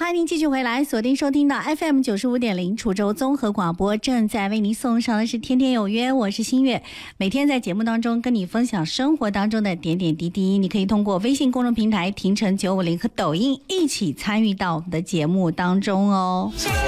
欢迎您继续回来锁定收听到 FM95.0 楚州综合广播，正在为您送上的是天天有约，我是新月，每天在节目当中跟你分享生活当中的点点滴滴，你可以通过微信公众平台廷城950和抖音一起参与到我们的节目当中哦。